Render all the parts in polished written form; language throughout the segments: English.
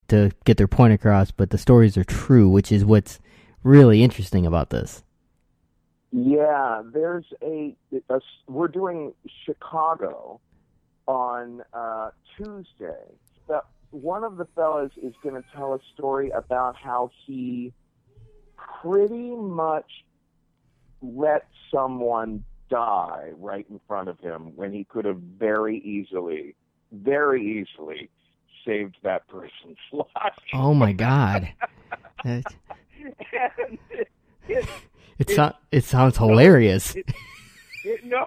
to get their point across, but the stories are true, which is what's really interesting about this. Yeah, there's we're doing Chicago on Tuesday. One of the fellas is going to tell a story about how he pretty much let someone die right in front of him when he could have very easily saved that person's life. Oh my God. It sounds hilarious. No,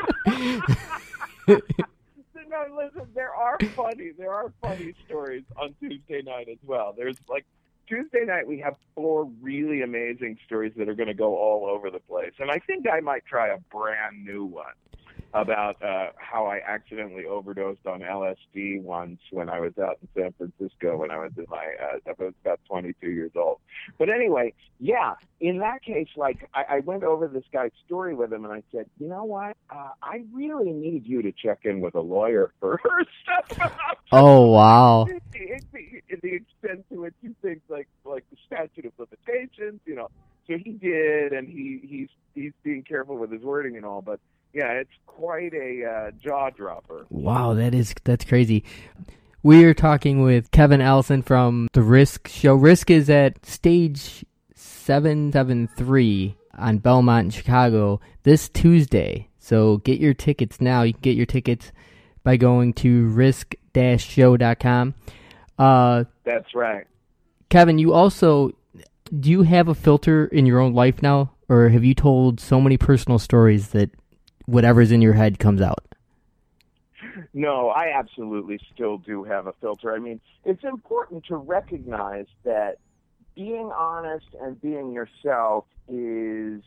listen, there are funny stories on Tuesday night as well. There's Tuesday night we have 4 really amazing stories that are going to go all over the place. And I think I might try a brand new one about how I accidentally overdosed on LSD once when I was out in San Francisco when I was about 22 years old. But anyway, yeah, in that case, I went over this guy's story with him and I said, you know what? I really need you to check in with a lawyer first. Oh, wow. The extent to which you think like the statute of limitations, So he did, and he's being careful with his wording and all, but yeah, it's quite a jaw dropper. Wow, that's crazy. We are talking with Kevin Allison from the Risk show. Risk is at stage 773 on Belmont in Chicago this Tuesday. So get your tickets now. You can get your tickets by going to risk-show.com. That's right. Kevin, do you have a filter in your own life now? Or have you told so many personal stories that whatever's in your head comes out? No, I absolutely still do have a filter. I mean, it's important to recognize that being honest and being yourself is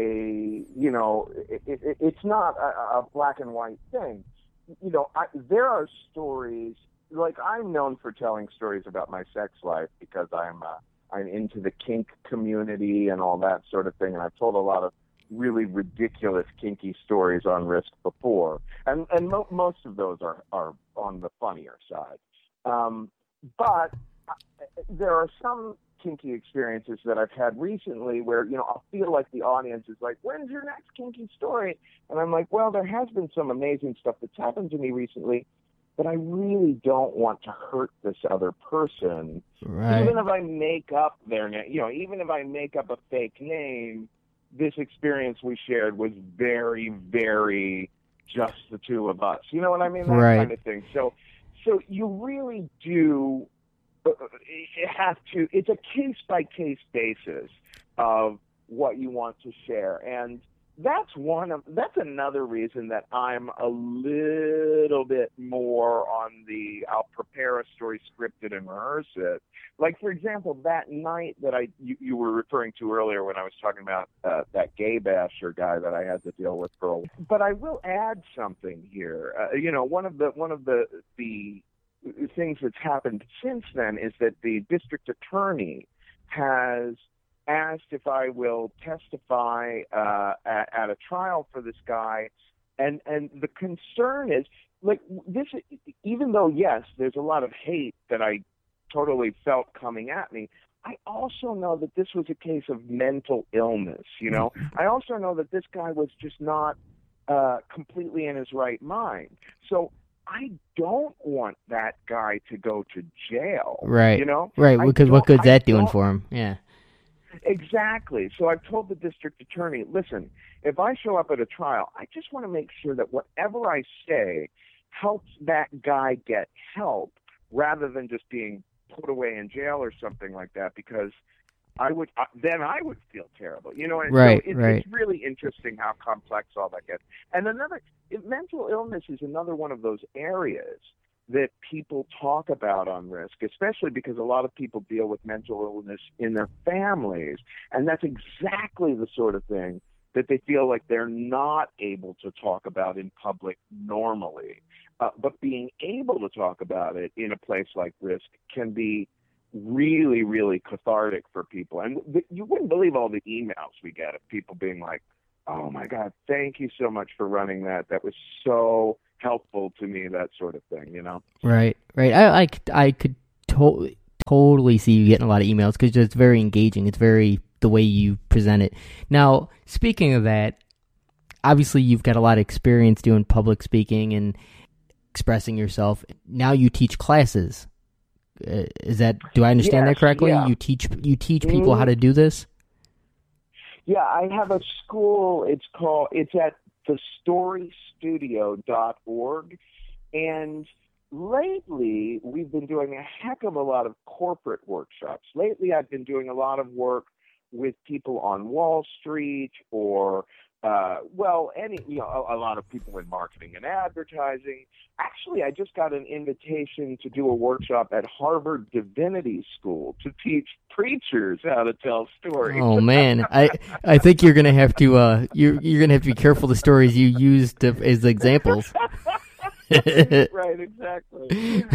it's not a black and white thing. There are stories, I'm known for telling stories about my sex life because I'm into the kink community and all that sort of thing, and I've told a lot of really ridiculous kinky stories on Risk before, and most of those are on the funnier side. But there are some kinky experiences that I've had recently where I'll feel like the audience is like, "When's your next kinky story?" And I'm like, "Well, there has been some amazing stuff that's happened to me recently, but I really don't want to hurt this other person, right. Even if I make up their name, even if I make up a fake name." This experience we shared was very, very just the two of us. You know what I mean? That right. kind of thing. So you really do have to, it's a case-by-case basis of what you want to share. And that's another reason that I'm a little bit more on I'll prepare a story, script it, and rehearse it. Like, for example, that night that you were referring to earlier when I was talking about that gay basher guy that I had to deal with for a while. But I will add something here. One of the things that's happened since then is that the district attorney has asked if I will testify at a trial for this guy, and the concern is this. Even though yes, there's a lot of hate that I totally felt coming at me, I also know that this was a case of mental illness. I also know that this guy was just not completely in his right mind. So I don't want that guy to go to jail. Right. Right. Because what good's that doing for him? Yeah. Exactly. So I've told the district attorney, listen, if I show up at a trial, I just want to make sure that whatever I say helps that guy get help rather than just being put away in jail or something like that, because I would feel terrible. Right, so right. It's really interesting how complex all that gets. And mental illness is another one of those areas that people talk about on Risk, especially because a lot of people deal with mental illness in their families. And that's exactly the sort of thing that they feel like they're not able to talk about in public normally. But being able to talk about it in a place like Risk can be really, really cathartic for people. And you wouldn't believe all the emails we get of people being like, "Oh my God, thank you so much for running that. That was so helpful to me," that sort of thing, Right. I could totally Totally see you getting a lot of emails because it's very engaging. It's very the way you present it. Now, speaking of that, obviously you've got a lot of experience doing public speaking and expressing yourself. Now you teach classes. Do I understand that correctly? Yeah. You teach people how to do this? Yeah, I have a school. It's at thestorystudio.org, and lately we've been doing a heck of a lot of corporate workshops. Lately I've been doing a lot of work with people on Wall Street or a lot of people in marketing and advertising. Actually, I just got an invitation to do a workshop at Harvard Divinity School to teach preachers how to tell stories. Oh man, I think you're gonna have to you're gonna have to be careful the stories you use as examples. Right, exactly.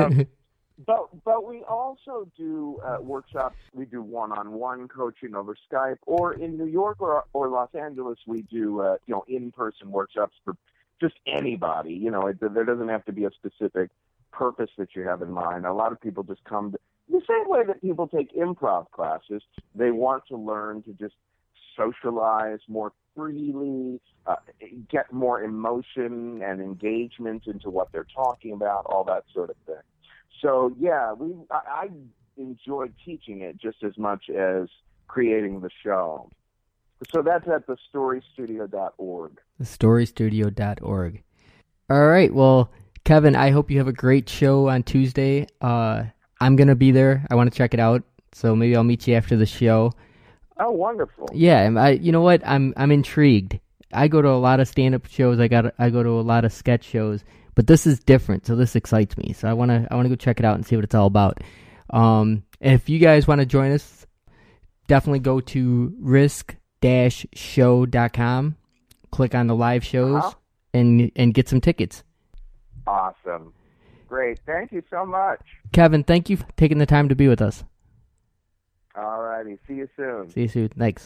But we also do workshops. We do one-on-one coaching over Skype, or in New York or Los Angeles, we do in-person workshops for just anybody. There doesn't have to be a specific purpose that you have in mind. A lot of people just come the same way that people take improv classes. They want to learn to just socialize more freely, get more emotion and engagement into what they're talking about, all that sort of thing. So, yeah, I enjoyed teaching it just as much as creating the show. So that's at thestorystudio.org. Thestorystudio.org. All right, well, Kevin, I hope you have a great show on Tuesday. I'm going to be there. I want to check it out, so maybe I'll meet you after the show. Oh, wonderful. Yeah, you know what? I'm intrigued. I go to a lot of stand-up shows. I go to a lot of sketch shows. But this is different, so this excites me. So I want to go check it out and see what it's all about. And if you guys want to join us, definitely go to risk-show.com, click on the live shows, and get some tickets. Awesome. Great. Thank you so much. Kevin, thank you for taking the time to be with us. All righty. See you soon. See you soon. Thanks.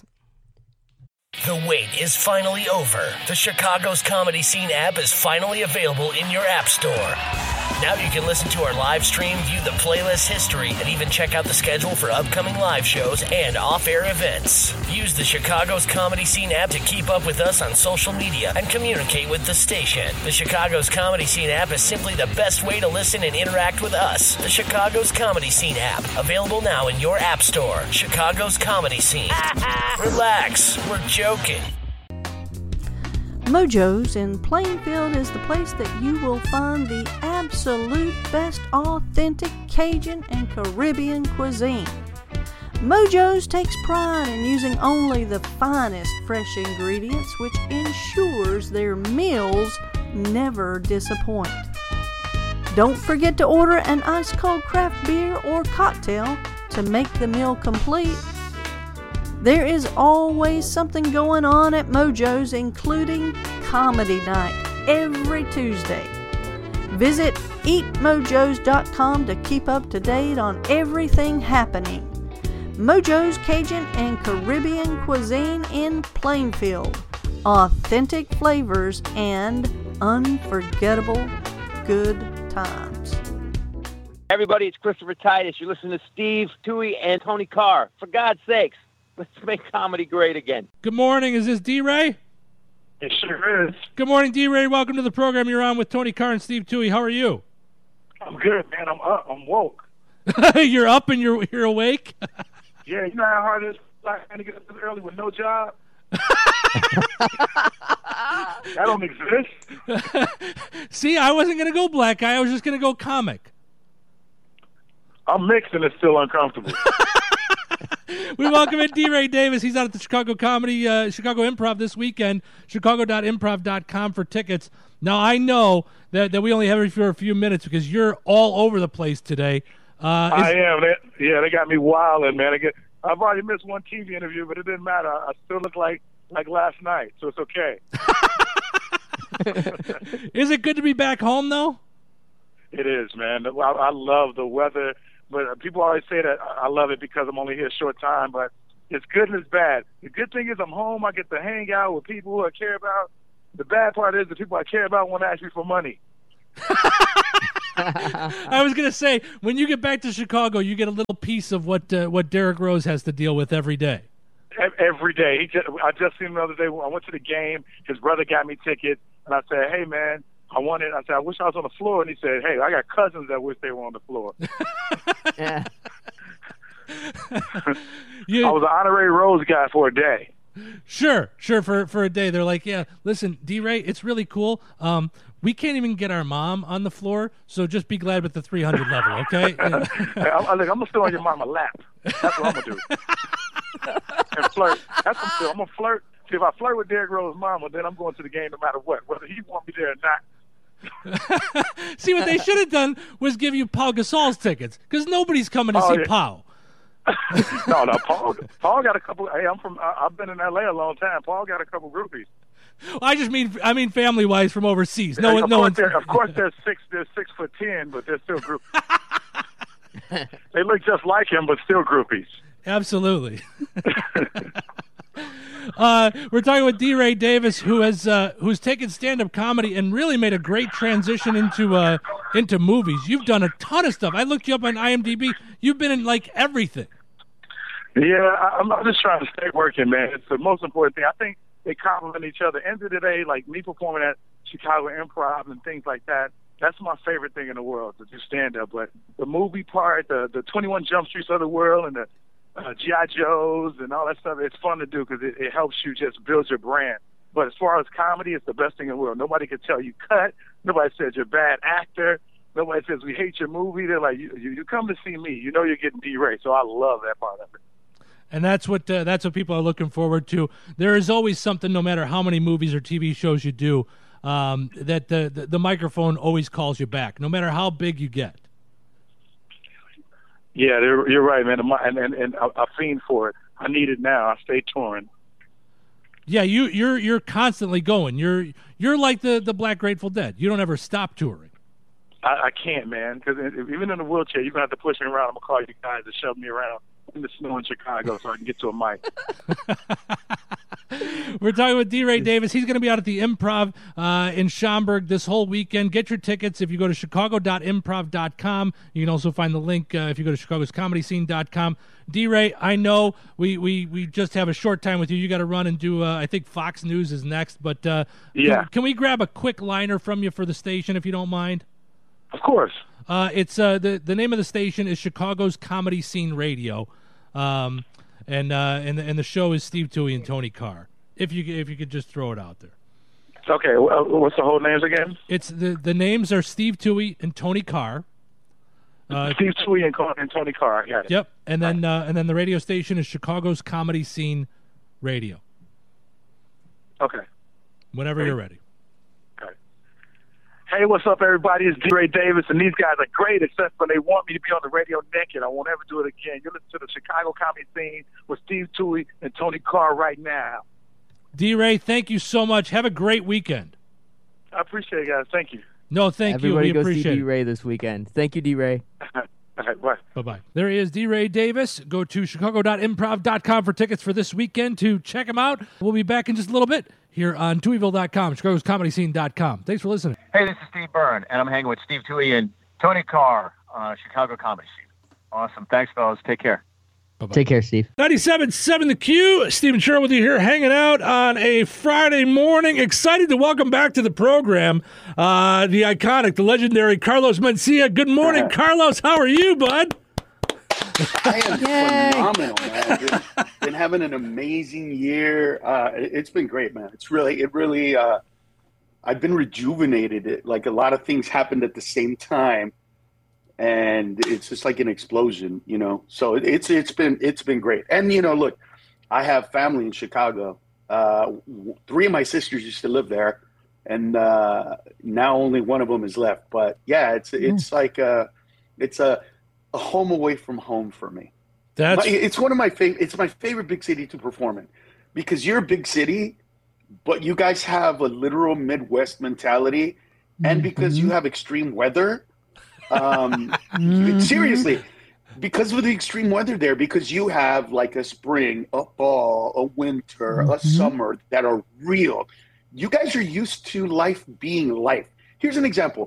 The wait is finally over. The Chicago's Comedy Scene app is finally available in your app store. Now you can listen to our live stream, view the playlist history, and even check out the schedule for upcoming live shows and off-air events. Use the Chicago's Comedy Scene app to keep up with us on social media and communicate with the station. The Chicago's Comedy Scene app is simply the best way to listen and interact with us. The Chicago's Comedy Scene app, available now in your app store. Chicago's Comedy Scene. Relax, we're joking. Mojo's in Plainfield is the place that you will find the absolute best authentic Cajun and Caribbean cuisine. Mojo's takes pride in using only the finest fresh ingredients, which ensures their meals never disappoint. Don't forget to order an ice-cold craft beer or cocktail to make the meal complete. There is always something going on at Mojo's, including Comedy Night every Tuesday. Visit eatmojos.com to keep up to date on everything happening. Mojo's Cajun and Caribbean cuisine in Plainfield. Authentic flavors and unforgettable good times. Everybody, it's Christopher Titus. You're listening to Steve, Tui, and Tony Carr. For God's sakes, let's make comedy great again. Good morning. Is this D-Ray? It sure is. Good morning, D-Ray. Welcome to the program. You're on with Tony Carr and Steve Tui. How are you? I'm good, man. I'm up. I'm woke. You're up and you're awake? Yeah, you know how hard it is to get up this early with no job? That don't exist. See, I wasn't going to go black guy. I was just going to go comic. I'm mixed and it's still uncomfortable. We welcome in D-Ray Davis. He's out at the Chicago Chicago Improv this weekend, chicago.improv.com for tickets. Now, I know that we only have you for a few minutes because you're all over the place today. I am. They got me wilding, man. I've already missed one TV interview, but it didn't matter. I still look like last night, so it's okay. Is it good to be back home, though? It is, man. I love the weather. But people always say that I love it because I'm only here a short time, but it's good and it's bad. The good thing is I'm home. I get to hang out with people who I care about. The bad part is the people I care about want to ask me for money. I was going to say, when you get back to Chicago, you get a little piece of what Derrick Rose has to deal with every day. Every day. I just seen him the other day. I went to the game. His brother got me tickets, and I said, "Hey, man, I want it." I said, "I wish I was on the floor." And he said, "Hey, I got cousins that wish they were on the floor." Yeah. I was an honorary Rose guy for a day. Sure. For a day, they're like, "Yeah, listen, D-Ray, it's really cool. We can't even get our mom on the floor, so just be glad with the 300 level, okay?" Hey, I'm gonna sit on your mama's lap. That's what I'm gonna do. And flirt. That's what I'm gonna flirt. See, if I flirt with Derrick Rose's mama, then I'm going to the game no matter what, whether he want me there or not. See, what they should have done was give you Paul Gasol's tickets, because nobody's coming to see Paul. No, Paul got a couple. Hey, I've been in LA a long time. Paul got a couple groupies. I mean family wise from overseas. Of course, they're 6'10", but they're still groupies. They look just like him, but still groupies. Absolutely. We're talking with D-Ray Davis, who's taken stand-up comedy and really made a great transition into movies. You've done a ton of stuff. I looked you up on IMDb. You've been in like everything. Yeah, I'm just trying to stay working, man. It's the most important thing. I think they complement each other. End of the day, like me performing at Chicago Improv and things like that, that's my favorite thing in the world, to do stand-up. But the movie part, the 21 Jump Streets of the world, and the G.I. Joes and all that stuff, it's fun to do because it helps you just build your brand. But as far as comedy, it's the best thing in the world. Nobody can tell you cut. Nobody says you're a bad actor. Nobody says we hate your movie. They're like, you come to see me. You know you're getting D-Ray. So I love that part of it. And that's what people are looking forward to. There is always something, no matter how many movies or TV shows you do, that the microphone always calls you back, no matter how big you get. Yeah, you're right, man. And I fiend for it. I need it now. I stay touring. Yeah, you're constantly going. You're like the Black Grateful Dead. You don't ever stop touring. I can't, man, because even in a wheelchair, you're going to have to push me around. I'm going to call you guys to shove me around in the snow in Chicago so I can get to a mic. We're talking with D-Ray Davis. He's going to be out at the Improv in Schaumburg this whole weekend. Get your tickets if you go to chicago.improv.com. You can also find the link if you go to chicagoscomedyscene.com. D-Ray, I know we just have a short time with you. You got to run and do, I think Fox News is next. But yeah. Can we grab a quick liner from you for the station, if you don't mind? Of course. It's the name of the station is Chicago's Comedy Scene Radio. And the show is Steve Toohey and Tony Carr. If you could just throw it out there. Okay, what's the whole names again? It's the names are Steve Toohey and Tony Carr. Steve Toohey and Tony Carr. I got it. Yep, and then the radio station is Chicago's Comedy Scene Radio. Okay. Whenever you're ready. Hey, what's up, everybody? It's D-Ray Davis, and these guys are great, except when they want me to be on the radio naked. I won't ever do it again. You're listening to the Chicago Comedy Scene with Steve Toohey and Tony Carr right now. D-Ray, thank you so much. Have a great weekend. I appreciate it, guys. Thank you. No, thank Everybody you. We appreciate it. Everybody go see D-Ray this weekend. Thank you, D-Ray. All right, bye. Bye-bye. There he is, D-Ray Davis. Go to chicago.improv.com for tickets for this weekend to check him out. We'll be back in just a little bit here on TooheyVille.com, chicagoscomedyscene.com. Thanks for listening. Hey, this is Steve Byrne, and I'm hanging with Steve Toohey and Tony Carr on Chicago Comedy Scene. Awesome. Thanks, fellas. Take care. Bye-bye. Take care, Steve. 97.7 The Q. Stephen Sherrill with you here, hanging out on a Friday morning. Excited to welcome back to the program the iconic, the legendary Carlos Mencia. Good morning, Carlos. How are you, bud? I am phenomenal, man. Been having an amazing year. It's been great, man. It really. I've been rejuvenated. Like a lot of things happened at the same time, and it's just like an explosion, you know. So it's been great. And you know, look, I have family in Chicago. 3 of my sisters used to live there, and now only one of them is left. But yeah, it's like it's a home away from home for me. It's one of my favorite. It's my favorite big city to perform in, because you're a big city, but you guys have a literal Midwest mentality, and because you have extreme weather. Seriously, because of the extreme weather there, because you have like a spring, a fall, a winter, a summer that are real. You guys are used to life being life. Here's an example.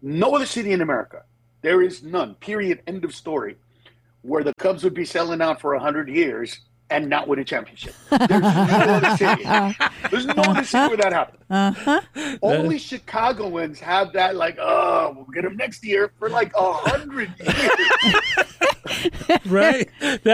No other city in America, there is none, period, end of story, where the Cubs would be selling out for 100 years and not win a championship. There's no other city. There's no other city where that happened. Only Chicagoans have that, like, oh, we'll get them next year for like 100 years. Right,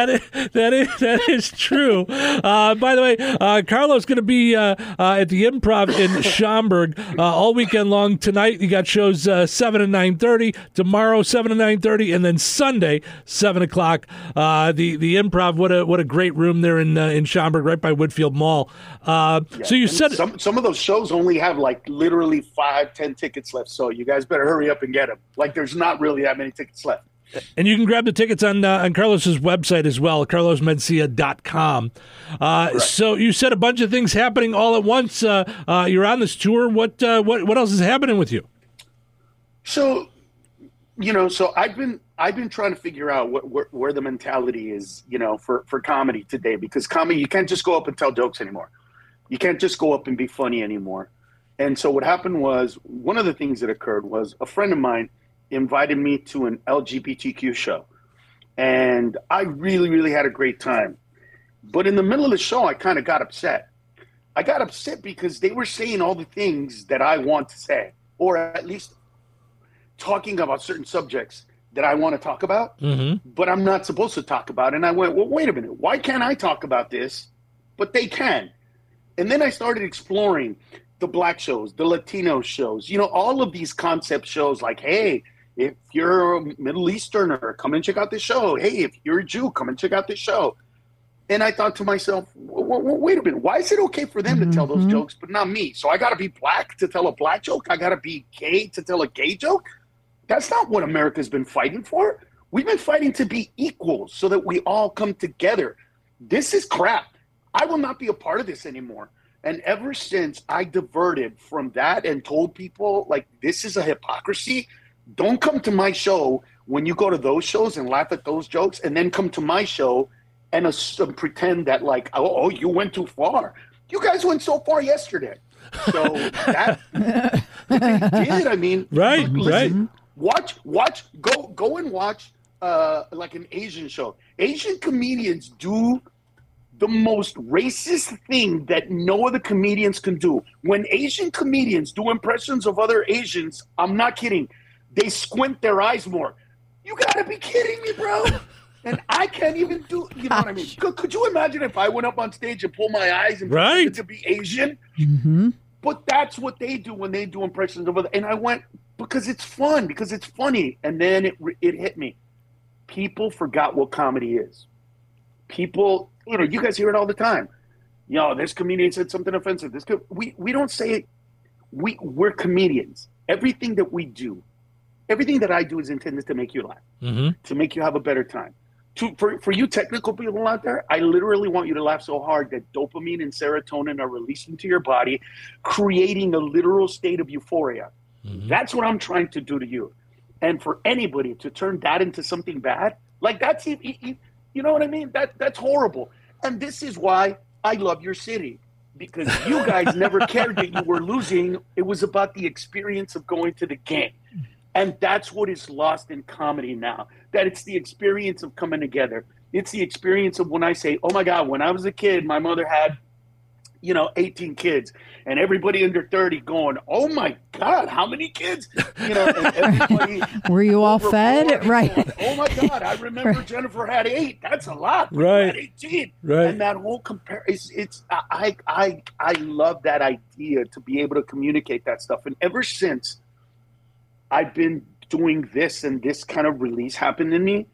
that is true. By the way, Carlos going to be at the Improv in Schaumburg all weekend long. Tonight you got shows 7 and 9:30. Tomorrow 7 and 9:30, and then Sunday 7 o'clock. The Improv. What a great room there in Schaumburg, right by Woodfield Mall. So you said some of those shows only have like literally 5-10 tickets left. So you guys better hurry up and get them. Like there's not really that many tickets left. And you can grab the tickets on Carlos's website as well, carlosmencia.com. Right. So you said a bunch of things happening all at once. You're on this tour. What else is happening with you? So, so I've been trying to figure out where the mentality is, for comedy today, because comedy, you can't just go up and tell jokes anymore. You can't just go up and be funny anymore. And so what happened was, one of the things that occurred was a friend of mine invited me to an LGBTQ show. And I really, really had a great time. But in the middle of the show, I kind of got upset. I got upset because they were saying all the things that I want to say, or at least talking about certain subjects that I want to talk about, but I'm not supposed to talk about. And I went, well, wait a minute. Why can't I talk about this, but they can? And then I started exploring the Black shows, the Latino shows, all of these concept shows like, hey, if you're a Middle Easterner, come and check out this show. Hey, if you're a Jew, come and check out this show. And I thought to myself, wait a minute. Why is it okay for them to tell those jokes, but not me? So I got to be black to tell a black joke? I got to be gay to tell a gay joke? That's not what America's been fighting for. We've been fighting to be equals so that we all come together. This is crap. I will not be a part of this anymore. And ever since I diverted from that and told people, like, this is a hypocrisy, don't come to my show when you go to those shows and laugh at those jokes, and then come to my show and pretend that, like, oh, you went too far. You guys went so far yesterday. So that they did. I mean, right, listen, Watch, go and watch like an Asian show. Asian comedians do the most racist thing that no other comedians can do. When Asian comedians do impressions of other Asians, I'm not kidding, they squint their eyes more. You gotta be kidding me, bro. And I can't even do, you know what I mean? Could you imagine if I went up on stage and pulled my eyes and pretended to be Asian? But that's what they do when they do impressions of other. And I went, because it's fun, because it's funny. And then it hit me. People forgot what comedy is. People, you guys hear it all the time. This comedian said something offensive. We don't say it. We're comedians. Everything that we do, everything that I do is intended to make you laugh, to make you have a better time. For you technical people out there, I literally want you to laugh so hard that dopamine and serotonin are released into your body, creating a literal state of euphoria. That's what I'm trying to do to you. And for anybody to turn that into something bad, like that's, you know what I mean? That's horrible. And this is why I love your city, because you guys never cared that you were losing. It was about the experience of going to the game. And that's what is lost in comedy now, that it's the experience of coming together. It's the experience of when I say, oh my God, when I was a kid, my mother had, 18 kids, and everybody under 30 going, oh my God, how many kids? And everybody. Were you all fed? Right. Going, oh my God, I remember Jennifer had 8. That's a lot. Right. Had 18. Right. And that whole comparison, I love that idea to be able to communicate that stuff. And ever since I've been doing this and this kind of release happened in me,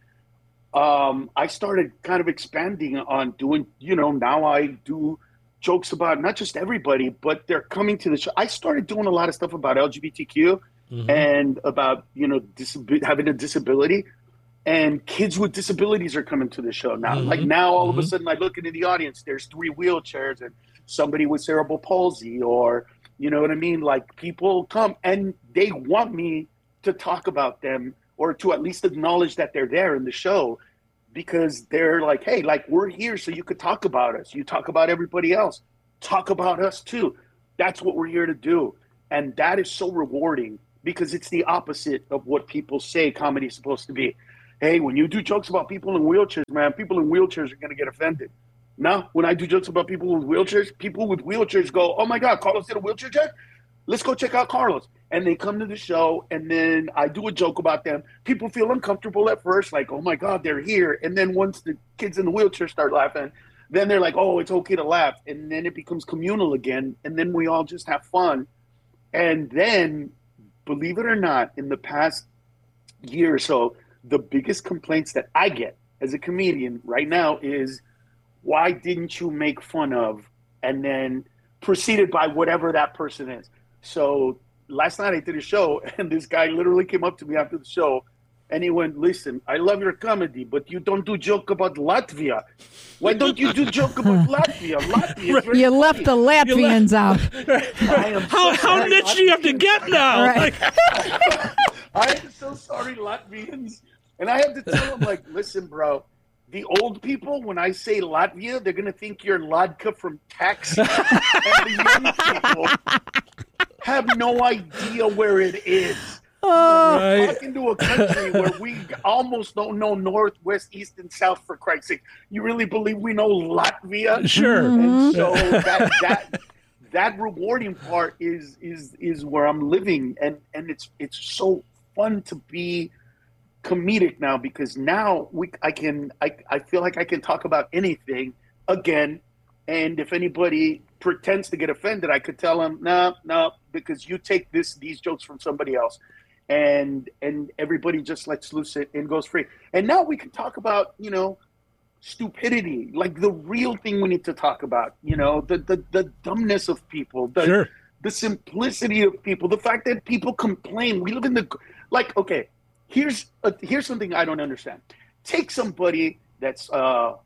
I started kind of expanding on doing, now I do jokes about not just everybody, but they're coming to the show. I started doing a lot of stuff about LGBTQ and about, having a disability, and kids with disabilities are coming to the show now. Like now, all of a sudden I look into the audience, there's 3 wheelchairs and somebody with cerebral palsy, or, you know what I mean? Like people come and they want me to talk about them, or to at least acknowledge that they're there in the show, because they're like, hey, like, we're here so you could talk about us. You talk about everybody else. Talk about us too. That's what we're here to do. And that is so rewarding, because it's the opposite of what people say comedy is supposed to be. Hey, when you do jokes about people in wheelchairs, man, people in wheelchairs are going to get offended. Now, when I do jokes about people with wheelchairs go, oh my God, Carlos did a wheelchair check? Let's go check out Carlos. And they come to the show, and then I do a joke about them. People feel uncomfortable at first, like, oh my God, they're here. And then once the kids in the wheelchair start laughing, then they're like, oh, it's okay to laugh. And then it becomes communal again. And then we all just have fun. And then, believe it or not, in the past year or so, the biggest complaints that I get as a comedian right now is, why didn't you make fun of, and then preceded by whatever that person is. So last night I did a show, and this guy literally came up to me after the show, and he went, listen, I love your comedy, but you don't do joke about Latvia. Why don't you do joke about Latvia? Latvia is very You left the Latvians out. How niche do you have to get now? Right. I am so sorry, Latvians. And I have to tell them, like, listen, bro, the old people, when I say Latvia, they're going to think you're Ladka from Taxi. And the young people have no idea where it is. We're talking to a country where we almost don't know north, west, east, and south, for Christ's sake. You really believe we know Latvia? Sure. And so that rewarding part is where I'm living, and it's so fun to be comedic now, because now I feel like I can talk about anything again, and if anybody pretends to get offended, I could tell them no, because you take these jokes from somebody else, and everybody just lets loose and goes free. And now we can talk about, stupidity, like the real thing we need to talk about, the dumbness of people, the simplicity of people, the fact that people complain. We live in okay, here's something I don't understand. Take somebody that's far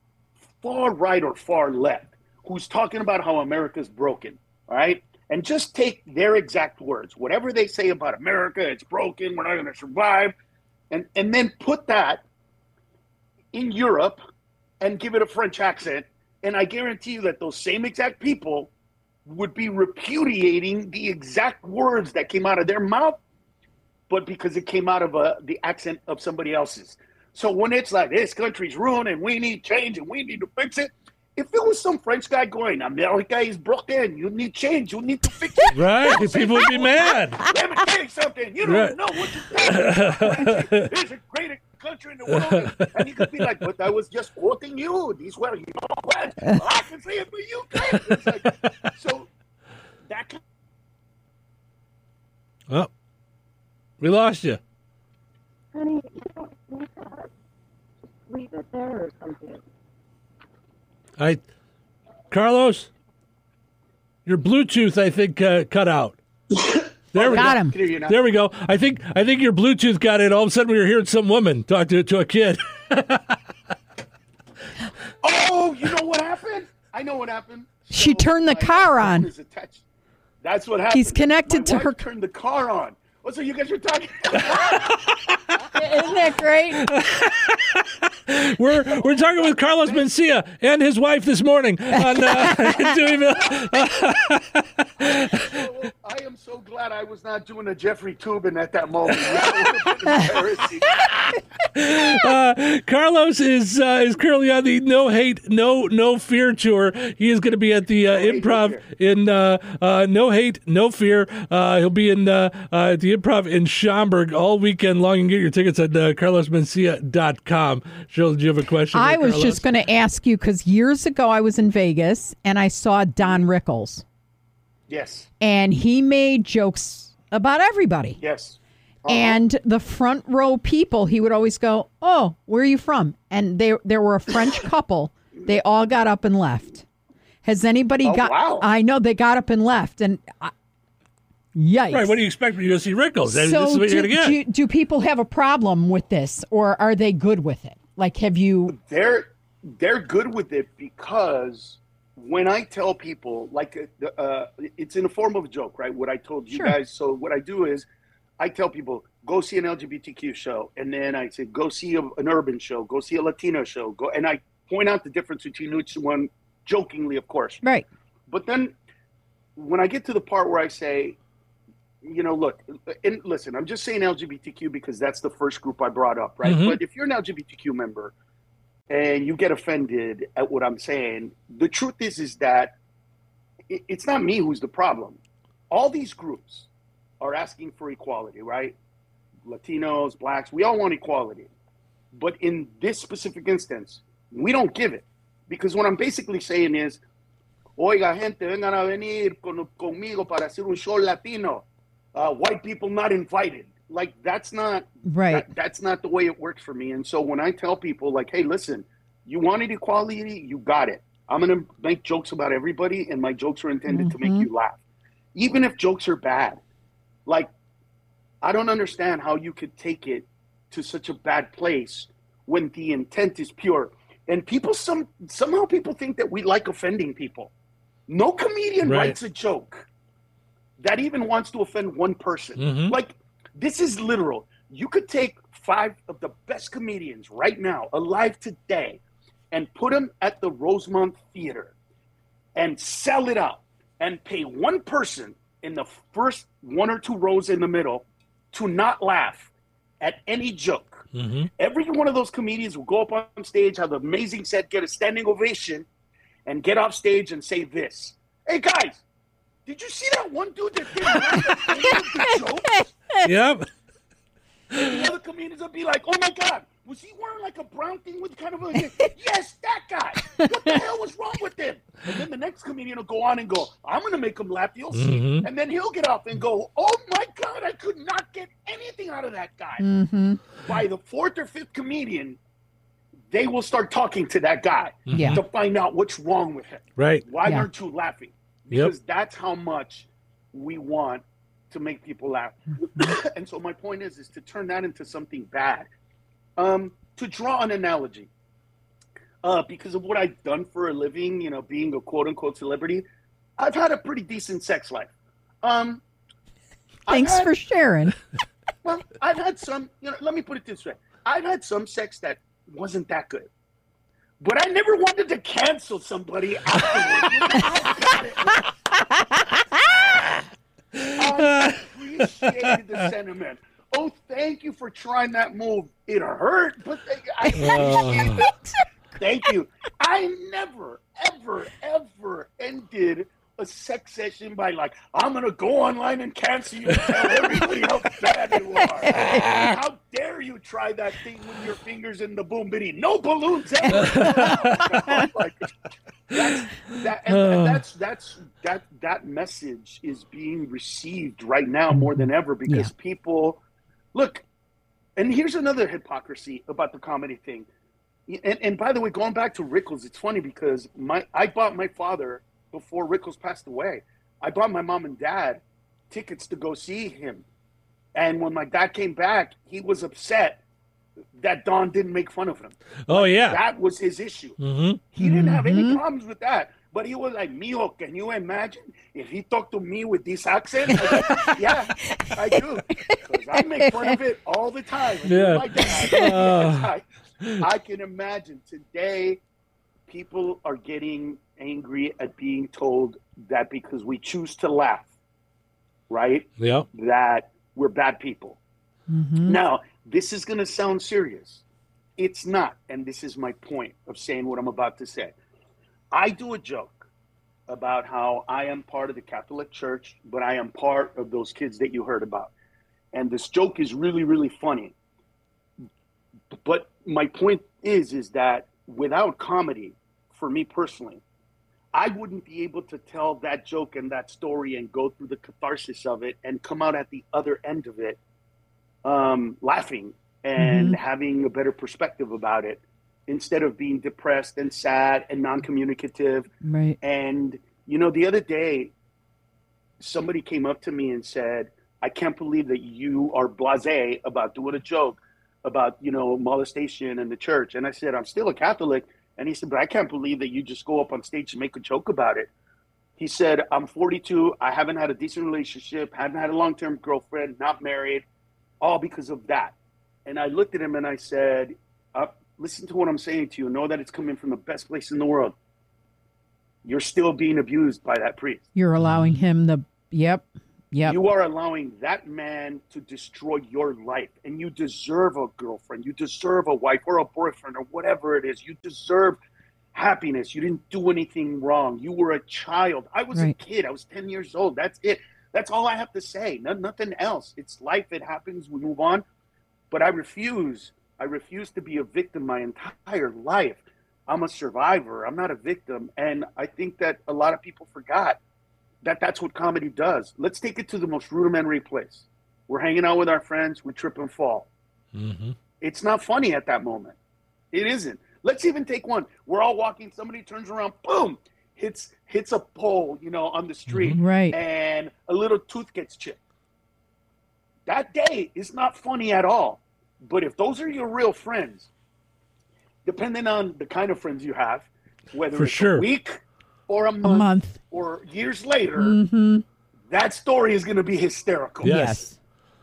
right or far left who's talking about how America's broken, all right? And just take their exact words. Whatever they say about America, it's broken, we're not going to survive. And then put that in Europe and give it a French accent. And I guarantee you that those same exact people would be repudiating the exact words that came out of their mouth, but because it came out of the accent of somebody else's. So when it's like, this country's ruined and we need change and we need to fix it, if it was some French guy going, America is broken, you need change, you need to fix it. Right, people would be mad. Let me tell you something, you don't know what you're saying. There's a great country in the world. And you could be like, but I was just quoting you. These were your words. I can say it, but you can't. It's like, so that can... Oh, we lost you. Honey, you don't need to leave it there or something. Carlos, your Bluetooth, I think, cut out. There we got go. him. There we go. I think your Bluetooth got in. All of a sudden, we were hearing some woman talk to a kid. Oh, you know what happened? I know what happened. She turned the car on. That's what happened. He's connected to her. Turned the car on. Oh, so you guys are talking. Isn't that great? We're talking with Carlos Mencia and his wife this morning on Deweyville. I am so glad I was not doing a Jeffrey Toobin at that moment. That embarrassing. Carlos is currently on the No Hate, No Fear tour. He is going to be at the Improv in No Hate, No Fear. He'll be in the Improv in Schaumburg all weekend long. You can get your tickets at carlosmencia.com. Jill, do you have a question? I was just going to ask you, because years ago I was in Vegas and I saw Don Rickles. Yes. And he made jokes about everybody. Yes. And the front row people, he would always go, oh, where are you from? And there were a French couple. They all got up and left. Has anybody got... Wow. I know, they got up and left. And yikes. Right, what do you expect when you go see Rickles? So this is what you're going to get. Do people have a problem with this, or are they good with it? Like, have you... They're good with it because when I tell people, like, it's in the form of a joke, right? What I told you guys. So what I do is I tell people, go see an LGBTQ show. And then I say, go see an urban show. Go see a Latino show. And I point out the difference between each one, jokingly, of course. Right. But then when I get to the part where I say, look, and listen, I'm just saying LGBTQ because that's the first group I brought up, right? Mhm. But if you're an LGBTQ member and you get offended at what I'm saying, the truth is that it's not me who's the problem. All these groups are asking for equality, right? Latinos, blacks, we all want equality. But in this specific instance, we don't give it. Because what I'm basically saying is, oiga, gente, vengan a venir conmigo para hacer un show latino. White people not invited. Like, that's not Right. that's not the way it works for me. And so when I tell people, like, hey, listen, you wanted equality, you got it. I'm going to make jokes about everybody, and my jokes are intended to make you laugh. Even if jokes are bad. Like, I don't understand how you could take it to such a bad place when the intent is pure. And people, somehow people think that we like offending people. No comedian Right. writes a joke that even wants to offend one person. Mhm. Like, this is literal. You could take 5 of the best comedians right now, alive today, and put them at the Rosemont Theater and sell it out and pay one person in the first 1 or 2 rows in the middle to not laugh at any joke. Mhm. Every one of those comedians will go up on stage, have an amazing set, get a standing ovation, and get off stage and say this. Hey, guys, did you see that one dude that did the jokes? Yep. And the other comedians will be like, oh, my God, was he wearing like a brown thing with kind of a... Yes, that guy. What the hell was wrong with him? And then the next comedian will go on and go, I'm going to make him laugh. You'll see. Mhm. And then he'll get off and go, oh, my God, I could not get anything out of that guy. Mm-hmm. By the 4th or 5th comedian, they will start talking to that guy Yeah. to find out what's wrong with him. Right. Why Yeah. aren't you laughing? Yep. Because that's how much we want to make people laugh. And so my point is to turn that into something bad. To draw an analogy, because of what I've done for a living, being a quote unquote celebrity, I've had a pretty decent sex life. Thanks for sharing. Well, I've had some, let me put it this way. I've had some sex that wasn't that good. But I never wanted to cancel somebody afterwards. I appreciated the sentiment. Oh, thank you for trying that move. It hurt, but I appreciate it. Thank you. I never, ever, ever ended a sex session by like, I'm going to go online and cancel you and tell everybody how bad you are. How dare you try that thing with your fingers in the boom bitty? No balloons ever. Like, that message is being received right now more than ever because people look. And here's another hypocrisy about the comedy thing. And by the way, going back to Rickles, it's funny because I bought my father before Rickles passed away. I bought my mom and dad tickets to go see him. And when my dad came back, he was upset that Don didn't make fun of him. Oh, yeah. That was his issue. Mm-hmm. He didn't have any problems with that. But he was like, mijo, can you imagine if he talked to me with this accent? I was like, yeah, I do. Because I make fun of it all the time. Yeah. My dad. I can imagine today people are getting angry at being told that because we choose to laugh, right? Yep. That we're bad people. Now, this is going to sound serious. It's not. And this is my point of saying what I'm about to say. I do a joke about how I am part of the Catholic Church, but I am part of those kids that you heard about. And this joke is really, really funny. But my point is that without comedy, for me personally, I wouldn't be able to tell that joke and that story and go through the catharsis of it and come out at the other end of it laughing and having a better perspective about it instead of being depressed and sad and non-communicative. Right. And, the other day, somebody came up to me and said, I can't believe that you are blasé about doing a joke about, molestation in the church. And I said, I'm still a Catholic. And he said, but I can't believe that you just go up on stage and make a joke about it. He said, I'm 42. I haven't had a decent relationship, haven't had a long-term girlfriend, not married, all because of that. And I looked at him and I said, listen to what I'm saying to you. Know that it's coming from the best place in the world. You're still being abused by that priest. You're allowing him the, yep. Yep. You are allowing that man to destroy your life, and you deserve a girlfriend. You deserve a wife or a boyfriend or whatever it is. You deserve happiness. You didn't do anything wrong. You were a child. I was a kid. I was 10 years old. That's it. That's all I have to say. Nothing else. It's life. It happens. We move on. But I refuse. I refuse to be a victim my entire life. I'm a survivor. I'm not a victim. And I think that a lot of people forgot that that's what comedy does. Let's take it to the most rudimentary place. We're hanging out with our friends. We trip and fall. Mm-hmm. It's not funny at that moment. It isn't. Let's even take one. We're all walking. Somebody turns around. Boom. Hits a pole, on the street. Right. And a little tooth gets chipped. That day is not funny at all. But if those are your real friends, depending on the kind of friends you have, whether it's a week or a month or years later, that story is going to be hysterical. Yes.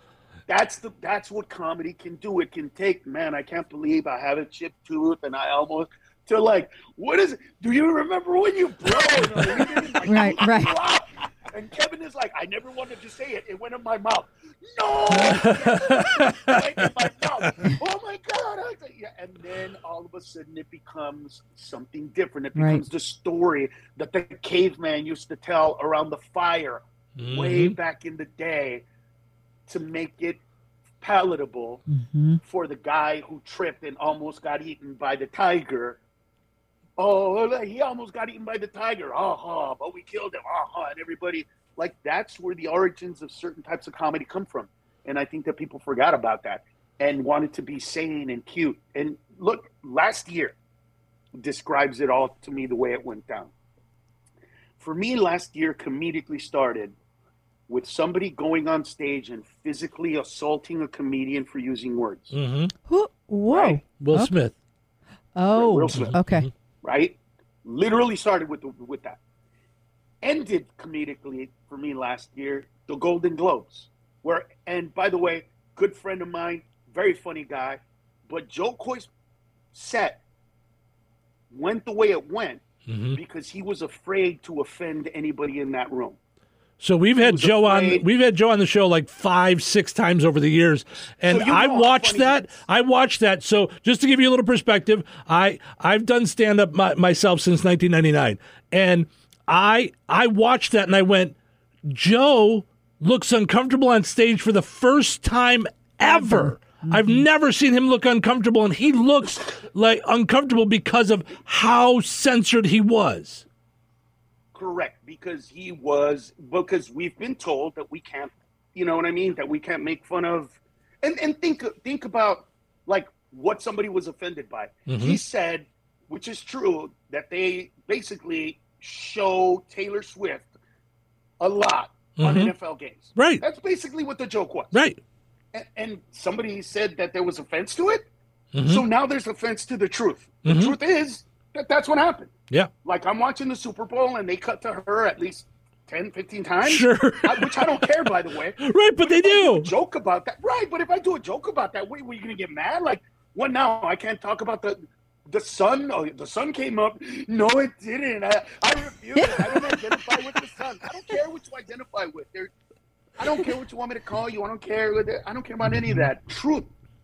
That's what comedy can do. It can take, man, I can't believe I have a chipped tooth and I almost, to like, what is it? Do you remember when you broke? Right. And Kevin is like, I never wanted to say it. It went in my mouth. No! It went in my mouth. Oh my God. And then all of a sudden it becomes something different. It becomes the story that the caveman used to tell around the fire way back in the day to make it palatable for the guy who tripped and almost got eaten by the tiger. Oh, he almost got eaten by the tiger. But we killed him. And everybody, like, that's where the origins of certain types of comedy come from. And I think that people forgot about that and wanted to be sane and cute. And look, last year describes it all to me the way it went down. For me, last year comedically started with somebody going on stage and physically assaulting a comedian for using words. Whoa. Right? Will Smith. Oh, Will Smith. Okay. Right? Literally started with that. Ended comedically for me last year, the Golden Globes. And by the way, good friend of mine, very funny guy, but Joe Coy's set went the way it went because he was afraid to offend anybody in that room. So we've had Joe on. We've had Joe on the show like 5-6 times over the years, and I watched that. So just to give you a little perspective, I've done stand up myself since 1999, and I watched that and I went, Joe looks uncomfortable on stage for the first time ever. I've never seen him look uncomfortable, and he looks like uncomfortable because of how censored he was. Correct, because we've been told that we can't, you know what I mean, that we can't make fun of, and think about like what somebody was offended by. He said, which is true, that they basically show Taylor Swift a lot on NFL games. Right. That's basically what the joke was. Right. And somebody said that there was offense to it. So now there's offense to the truth. The truth is that that's what happened. Yeah. Like I'm watching the Super Bowl and they cut to her at least 10, 15 times. Sure. Which I don't care, by the way. Right, but they do. A joke about that. Right, but if I do a joke about that, were you going to get mad? Like, what now? I can't talk about the sun? Oh, the sun came up. No, it didn't. I refuse it. I don't identify with the sun. I don't care what you identify with. I don't care what you want me to call you. I don't care about any of that. Truth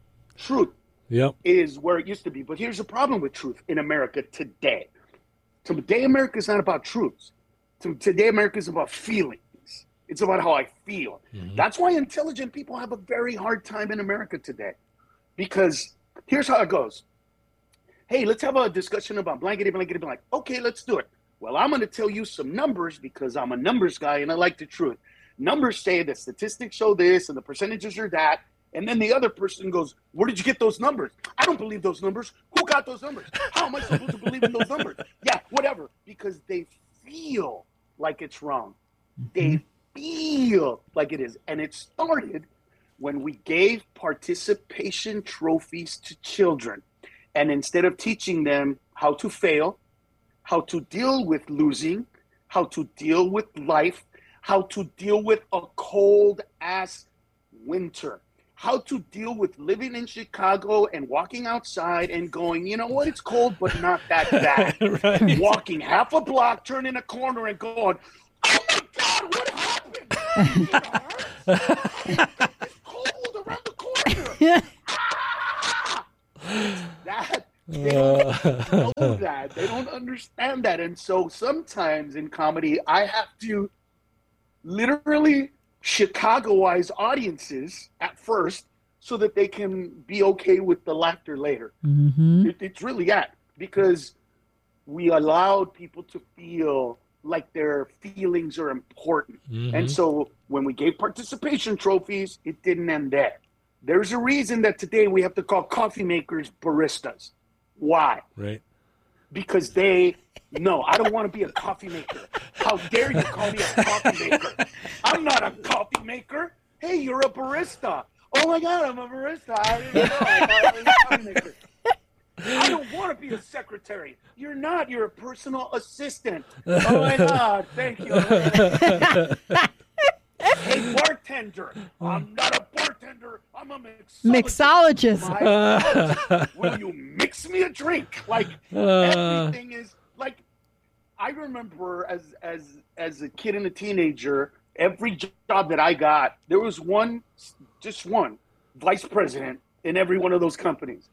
is where it used to be. But here's the problem with truth in America today. Today, America is not about truths. Today, America is about feelings. It's about how I feel. That's why intelligent people have a very hard time in America today. Because here's how it goes. Hey, let's have a discussion about blankety, blankety, blank. Okay, let's do it. Well, I'm going to tell you some numbers because I'm a numbers guy and I like the truth. Numbers say that statistics show this and the percentages are that. And then the other person goes, where did you get those numbers? I don't believe those numbers. Who got those numbers? How am I supposed to believe in those numbers? Yeah, whatever. Because they feel like it's wrong. They feel like it is. And it started when we gave participation trophies to children. And instead of teaching them how to fail, how to deal with losing, how to deal with life, how to deal with a cold-ass winter, how to deal with living in Chicago and walking outside and going, you know what, it's cold, but not that bad. Right. Walking half a block, turning a corner and going, oh my God, what happened? It's cold around the corner. That they don't know that. They don't understand that. And so sometimes in comedy, I have to literally Chicagoize audiences at first so that they can be okay with the laughter later. Mm-hmm. It's really that, because we allowed people to feel like their feelings are important. Mm-hmm. And so when we gave participation trophies, it didn't end there. There's a reason that today we have to call coffee makers baristas. Why? Right. Because they no, I don't want to be a coffee maker. How dare you call me a coffee maker? I'm not a coffee maker. Hey, you're a barista. Oh my God, I'm a barista. I didn't know. I was a coffee maker. I don't want to be a secretary. You're not. You're a personal assistant. Oh my God, thank you. Hey, bartender. I'm not a bartender. I'm a mixologist. Mixologist. Will you mix me a drink? Like everything is like. I remember as a kid and a teenager, every job that I got, there was just one vice president in every one of those companies.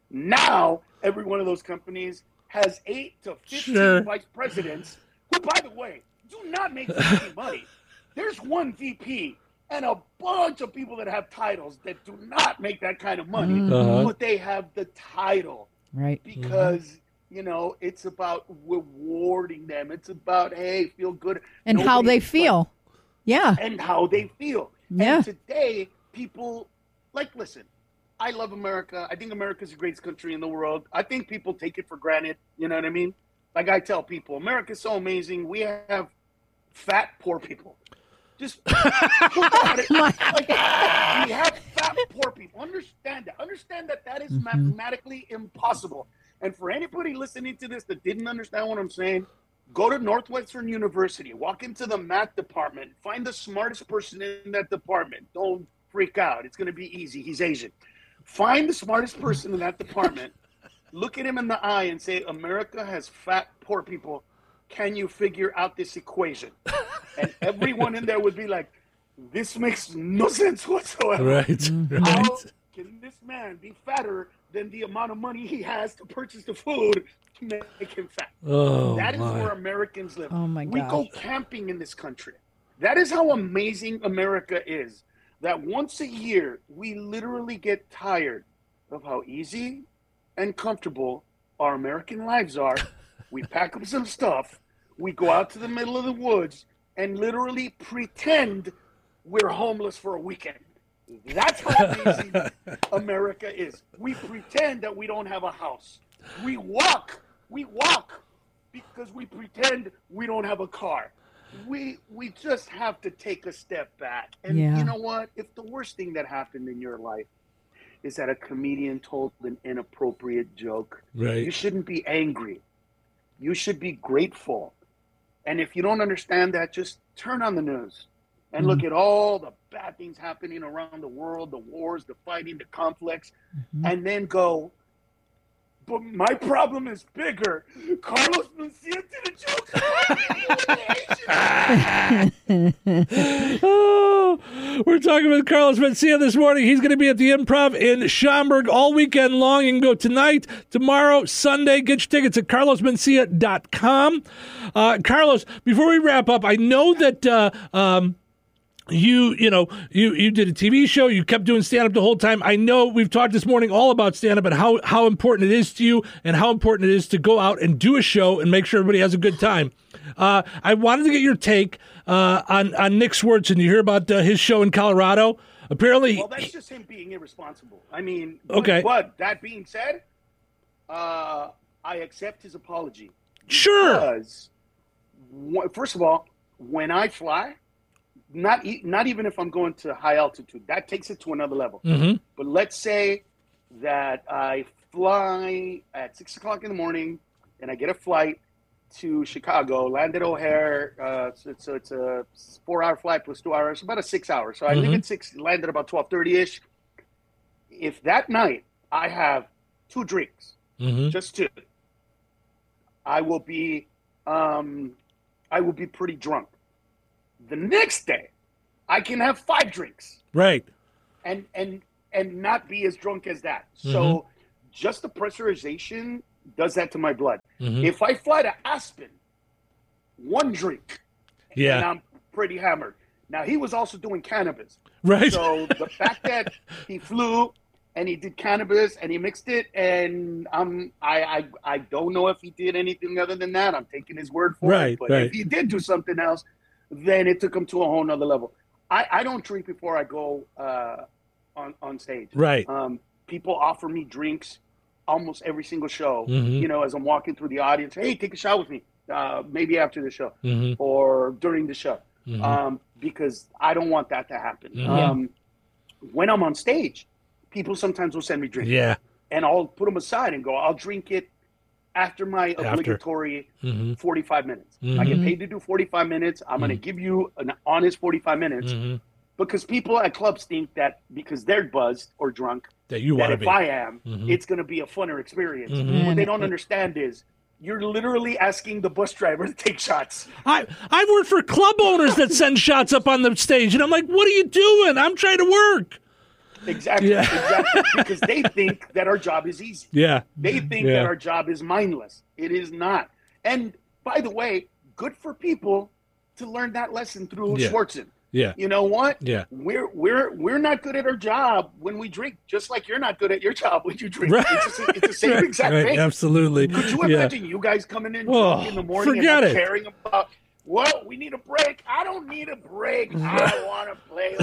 Now, every one of those companies has 8 to 15 vice presidents who, by the way, do not make VP money. There's one VP and a bunch of people that have titles that do not make that kind of money, but they have the title. Right. Because, you know, it's about rewarding them. It's about, hey, feel good. And how they feel. Yeah. And how they feel. Yeah. And today, people, like, listen, I love America. I think America's the greatest country in the world. I think people take it for granted. You know what I mean? Like I tell people, America's so amazing. We have fat, poor people. Just think about it. Like, we have fat, poor people. Understand that. Understand that that is mathematically impossible. And for anybody listening to this that didn't understand what I'm saying, go to Northwestern University, walk into the math department, find the smartest person in that department. Don't freak out. It's going to be easy. He's Asian. Find the smartest person in that department, look at him in the eye and say, America has fat, poor people. Can you figure out this equation? And everyone in there would be like, this makes no sense whatsoever. Right. How can this man be fatter than the amount of money he has to purchase the food to make him fat? Oh, that is my. where Americans live. Oh, my We go gosh. camping in this country. That is how amazing America is. That once a year, we literally get tired of how easy and comfortable our American lives are. We pack up some stuff, we go out to the middle of the woods, and literally pretend we're homeless for a weekend. That's how amazing America is. We pretend that we don't have a house. We walk because we pretend we don't have a car. We just have to take a step back. And you know what? If the worst thing that happened in your life is that a comedian told an inappropriate joke, Right. you shouldn't be angry. You should be grateful. And if you don't understand that, just turn on the news and look at all the bad things happening around the world, the wars, the fighting, the conflicts, and then go, but my problem is bigger. Carlos Mencia did a joke. Oh, we're talking with Carlos Mencia this morning. He's going to be at the Improv in Schaumburg all weekend long. You can go tonight, tomorrow, Sunday. Get your tickets at carlosmencia.com. Carlos, before we wrap up, I know that you did a TV show. You kept doing stand-up the whole time. I know we've talked this morning all about stand-up and how important it is to you and how important it is to go out and do a show and make sure everybody has a good time. I wanted to get your take on Nick Swardson. You hear about his show in Colorado? Apparently, well, that's just him being irresponsible. I mean, okay. But that being said, I accept his apology. Sure. Because, first of all, when I fly, not even if I'm going to high altitude, that takes it to another level. But let's say that I fly at 6 o'clock in the morning and I get a flight to Chicago, land at O'Hare. So it's a 4-hour flight plus 2 hours, about a 6 hours. So I leave at 6, land at about 12:30-ish. If that night I have 2 drinks, just 2, I will be pretty drunk. The next day, I can have 5 drinks. Right. And not be as drunk as that. So just the pressurization does that to my blood. If I fly to Aspen, 1 drink, and I'm pretty hammered. Now, he was also doing cannabis. Right. So the fact that he flew and he did cannabis and he mixed it, and I don't know if he did anything other than that. I'm taking his word for it. But if he did do something else, then it took him to a whole nother level. I don't drink before I go on stage. Right. People offer me drinks almost every single show. You know, as I'm walking through the audience, hey, take a shot with me. Maybe after the show or during the show, because I don't want that to happen. When I'm on stage, people sometimes will send me drinks. Yeah. And I'll put them aside and go, I'll drink it after my obligatory 45 minutes. I get paid to do 45 minutes. I'm going to give you an honest 45 minutes because people at clubs think that because they're buzzed or drunk, that you want to if be. I am, it's going to be a funner experience. What they don't understand is you're literally asking the bus driver to take shots. I've worked for club owners that send shots up on the stage, and I'm like, what are you doing? I'm trying to work. Exactly. Because they think that our job is easy. Yeah. They think that our job is mindless. It is not. And by the way, good for people to learn that lesson through Schwartzen. Yeah. You know what? Yeah. We're not good at our job when we drink, just like you're not good at your job when you drink. Right. It's the same exact thing. Absolutely. Could you imagine you guys coming in drunk in the morning and not caring about, well, we need a break. I don't need a break. I want to play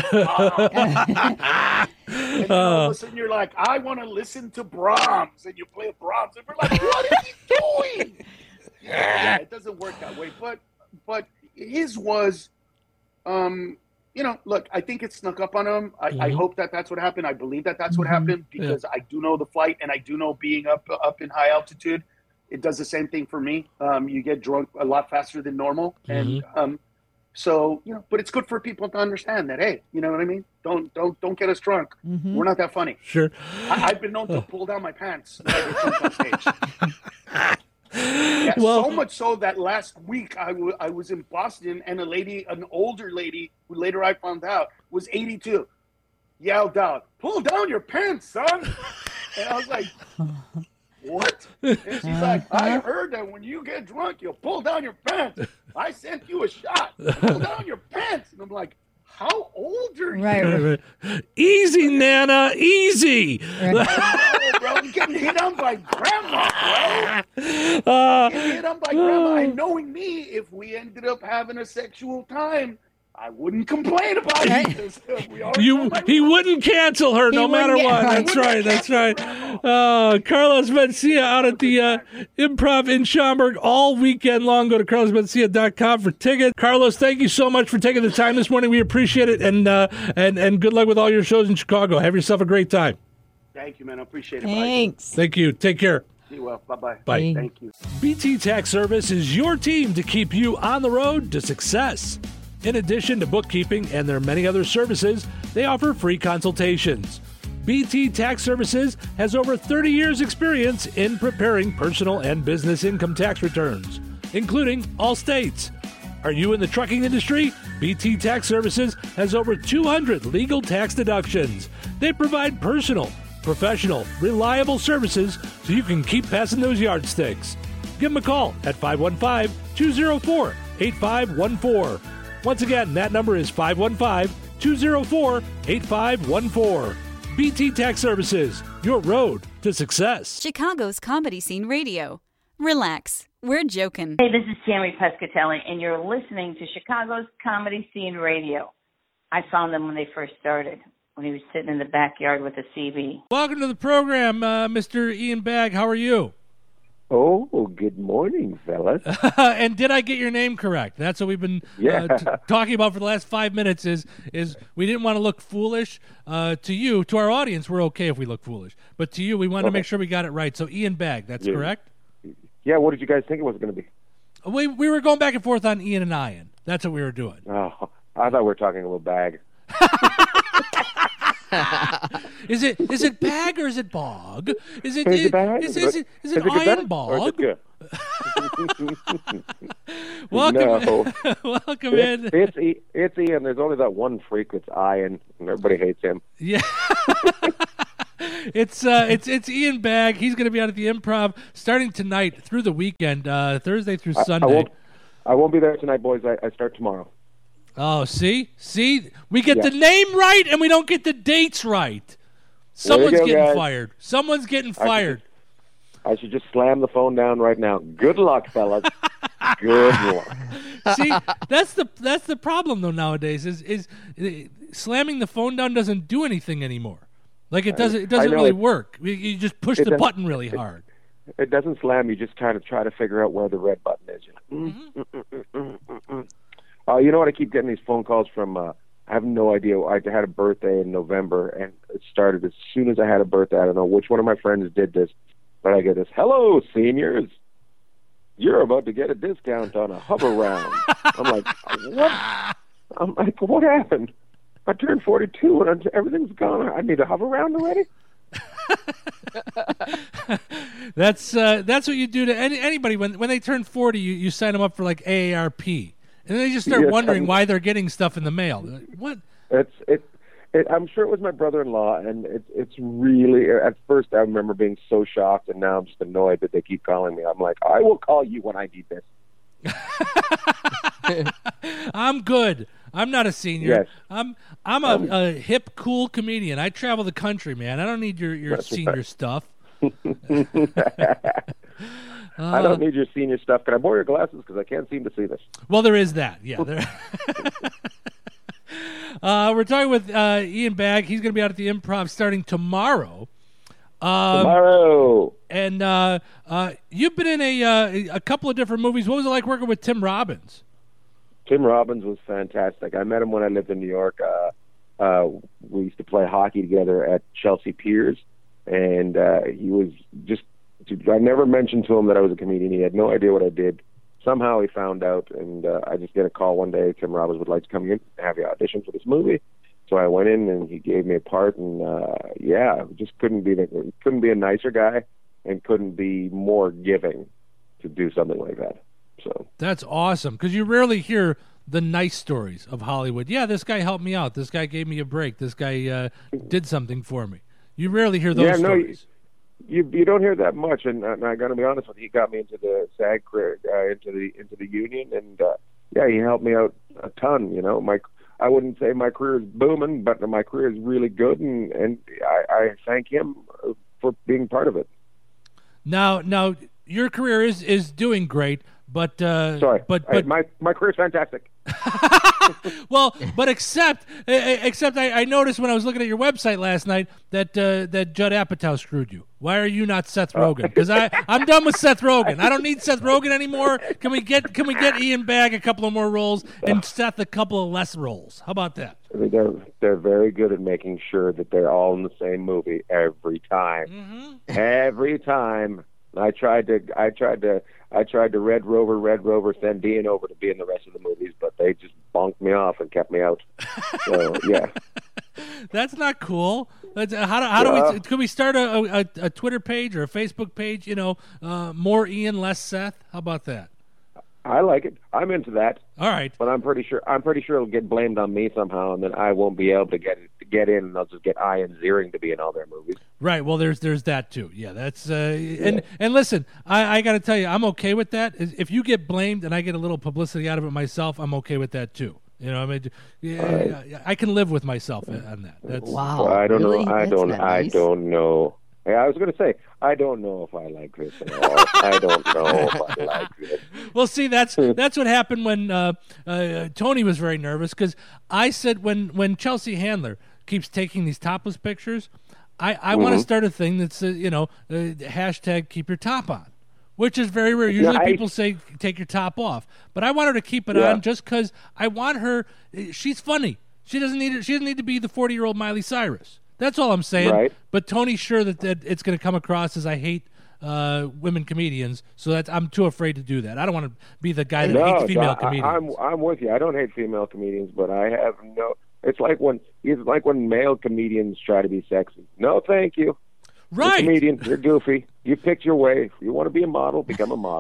a and then all of a sudden you're like, I want to listen to Brahms. And you play Brahms. And we're like, what is he doing? Yeah, it doesn't work that way. But his was, you know, look, I think it snuck up on him. I hope that that's what happened. I believe that that's what happened because I do know the flight and I do know being up in high altitude. It does the same thing for me. You get drunk a lot faster than normal. And so, you know, but it's good for people to understand that, hey, you know what I mean? Don't get us drunk. We're not that funny. Sure. I've been known to pull down my pants when I get drunk on stage. So much so that last week I was in Boston and an older lady, who later I found out was 82, yelled out, "Pull down your pants, son." And I was like, what? And she's like, I heard that when you get drunk, you'll pull down your pants. I sent you a shot. Pull down your pants. And I'm like, how old are you? Right. Easy, Nana. Easy. I know, bro. I'm getting hit on by grandma, bro. Getting hit on by grandma. And knowing me, if we ended up having a sexual time, I wouldn't complain about it. He wouldn't cancel her no matter what. That's right. That's right. Carlos Mencia out at the Improv in Schaumburg all weekend long. Go to carlosmencia.com for tickets. Carlos, thank you so much for taking the time this morning. We appreciate it, and good luck with all your shows in Chicago. Have yourself a great time. Thank you, man. I appreciate it. Thanks. Thank you. Take care. Be well. Bye-bye. Bye. Thank you. BT Tax Service is your team to keep you on the road to success. In addition to bookkeeping and their many other services, they offer free consultations. BT Tax Services has over 30 years' experience in preparing personal and business income tax returns, including all states. Are you in the trucking industry? BT Tax Services has over 200 legal tax deductions. They provide personal, professional, reliable services so you can keep passing those yardsticks. Give them a call at 515-204-8514. Once again, that number is 515-204-8514. BT Tax Services, your road to success. Chicago's Comedy Scene Radio. Relax. We're joking. Hey, this is Tammy Pescatelli, and you're listening to Chicago's Comedy Scene Radio. I found them when they first started, when he was sitting in the backyard with a CB. Welcome to the program, Mr. Ian Bagg. How are you? Oh, good morning, fellas. And did I get your name correct? That's what we've been talking about for the last 5 minutes is we didn't want to look foolish to you. To our audience, we're okay if we look foolish. But to you, we wanted to make sure we got it right. So Ian Bagg, that's correct? Yeah, what did you guys think it was going to be? We were going back and forth on Ian and Ian. That's what we were doing. Oh, I thought we were talking about Bag. Is it bag or is it bog? Is it bag? Is it iron bog? Welcome, No. welcome in. It's Ian. There's only that one freak that's Ian, and everybody hates him. Yeah. It's Ian Bagg. He's going to be out at the Improv starting tonight through the weekend, Thursday through Sunday. I won't be there tonight, boys. I start tomorrow. Oh, see, we get the name right and we don't get the dates right. Someone's getting fired. Someone's getting fired. I should just slam the phone down right now. Good luck, fellas. Good luck. See, that's the problem though nowadays. Is slamming the phone down doesn't do anything anymore. Like it doesn't really work. You just push the button really hard. It doesn't slam. You just kind of try to figure out where the red button is. You know what? I keep getting these phone calls from. I have no idea. I had a birthday in November, and it started as soon as I had a birthday. I don't know which one of my friends did this, but I get this. Hello, seniors. You're about to get a discount on a hover round. I'm like, what? I'm like, what happened? I turned 42 and everything's gone. I need a hover round already. That's what you do to anybody when they turn 40. You sign them up for like AARP, and then they just start wondering why they're getting stuff in the mail. What? I'm sure it was my brother-in-law, and it's really. At first, I remember being so shocked, and now I'm just annoyed that they keep calling me. I'm like, I will call you when I need this. I'm good. I'm not a senior. Yes. I'm a hip, cool comedian. I travel the country, man. I don't need your senior stuff. I don't need your senior stuff. Can I borrow your glasses? Because I can't seem to see this. Well, there is that. Yeah. We're talking with Ian Bagg. He's going to be out at the Improv starting tomorrow. And you've been in a couple of different movies. What was it like working with Tim Robbins? Tim Robbins was fantastic. I met him when I lived in New York. We used to play hockey together at Chelsea Piers, and he was just. I never mentioned to him that I was a comedian. He had no idea what I did. Somehow he found out, and I just get a call one day. Tim Robbins would like to come in and have you audition for this movie. So I went in, and he gave me a part, and just couldn't be a nicer guy, and couldn't be more giving to do something like that. So that's awesome, because you rarely hear the nice stories of Hollywood. Yeah, this guy helped me out. This guy gave me a break. This guy did something for me. You rarely hear those stories. You don't hear that much, and I got to be honest with you. He got me into the SAG career, into the union, and he helped me out a ton. You know, I wouldn't say my career is booming, but my career is really good, and I thank him for being part of it. Now your career is doing great, but my career's fantastic. Well, but except I noticed when I was looking at your website last night that Judd Apatow screwed you. Why are you not Seth Rogen? Because I'm done with Seth Rogen. I don't need Seth Rogen anymore. Can we get Ian Bagg a couple of more roles and Seth a couple of less roles? How about that? I mean, they're very good at making sure that they're all in the same movie every time. Mm-hmm. Every time. I tried to Red Rover send Dean over to be in the rest of the movies, but they just bonked me off and kept me out. So yeah, that's not cool. How do we? Could we start a Twitter page or a Facebook page? You know, more Ian, less Seth. How about that? I like it. I'm into that. All right, but I'm pretty sure it'll get blamed on me somehow, and then I won't be able to get in, and they'll just get Ian Ziering to be in all their movies. Right. Well, there's that too. Yeah, that's and listen, I got to tell you, I'm okay with that. If you get blamed and I get a little publicity out of it myself, I'm okay with that too. You know, I mean, I can live with myself on that. That's, wow. Well, I don't really? know. I don't know. I was going to say, I don't know if I like this at all. I don't know if I like this. Well, see, that's what happened when Tony was very nervous, because I said when Chelsea Handler keeps taking these topless pictures, I want to start a thing that's hashtag keep your top on, which is very rare. Usually people say take your top off, but I want her to keep it on just because I want her. She's funny. She doesn't need to be the 40-year-old Miley Cyrus. That's all I'm saying. Right. But Tony's sure that it's going to come across as I hate women comedians, so I'm too afraid to do that. I don't want to be the guy that hates female comedians. I'm with you. I don't hate female comedians, but I have no. It's like when male comedians try to be sexy. No, thank you. Right. You're a comedian. You're goofy. You picked your way. If you want to be a model, become a model.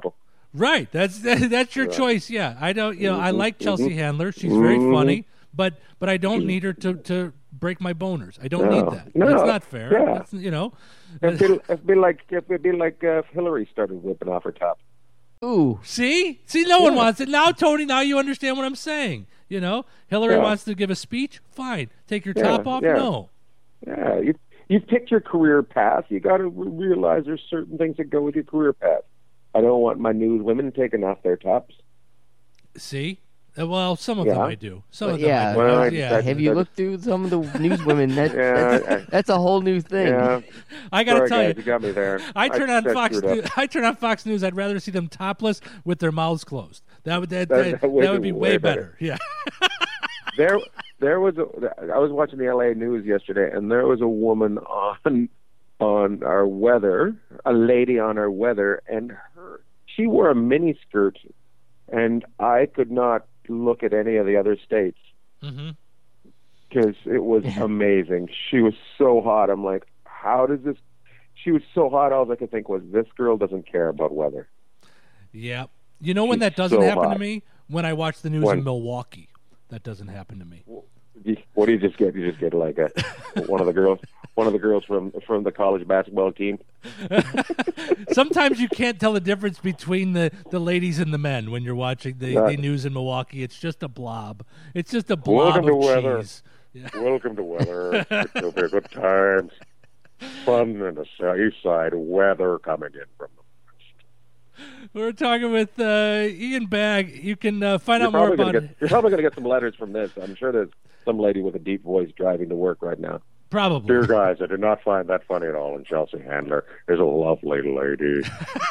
Right. That's your choice. Yeah. I don't. I like Chelsea Handler. She's very funny, but I don't need her to break my boners. I don't need that. No. That's not fair. Yeah. That's, It'd be like if Hillary started whipping off her top. Ooh. See, no one wants it now, Tony. Now you understand what I'm saying. Hillary wants to give a speech. Fine. Take your top off. Yeah. No. Yeah. You picked your career path. You got to realize there's certain things that go with your career path. I don't want my news women taking off their tops. See? Well, some of them I do. Some of them yeah. I do. Well, yeah. Have you looked through some of the newswomen? That's a whole new thing. Yeah. I got to tell you got me there. I turn on Fox News. I'd rather see them topless with their mouths closed. That would be way better. Yeah. There was I was watching the LA News yesterday, and there was a woman on our weather, a lady on our weather, and she wore a mini skirt, and I could not look at any of the other states because it was amazing. She was so hot. I'm like, how does this? She was so hot. All I could think was, this girl doesn't care about weather. Yeah, when that doesn't happen to me, when I watch the news in Milwaukee. That doesn't happen to me. What do you just get? You just get like one of the girls from the college basketball team. Sometimes you can't tell the difference between the ladies and the men when you're watching the news in Milwaukee. It's just a blob. It's just a blob of cheese. Yeah. Welcome to weather. It'll be good times. Fun in the east side. Weather coming in from the We're talking with Ian Bagg. You can find out more about it. You're probably going to get some letters from this. I'm sure there's some lady with a deep voice driving to work right now. Probably. Dear guys, I did not find that funny at all. And Chelsea Handler is a lovely lady.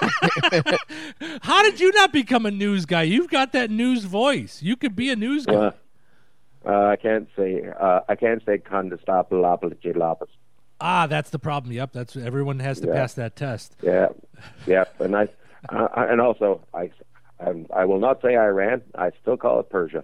How did you not become a news guy? You've got that news voice. You could be a news guy. I can't say condestabilis. That's the problem. Yep, that's everyone has to pass that test. Yeah, and and also, I will not say Iran. I still call it Persia.